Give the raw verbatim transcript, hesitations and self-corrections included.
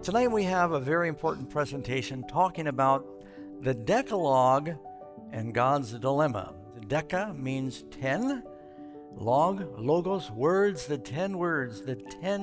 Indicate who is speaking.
Speaker 1: Tonight we have a very important presentation talking about the Decalogue and God's dilemma. The Deca means ten, log, logos, words, the ten words, the ten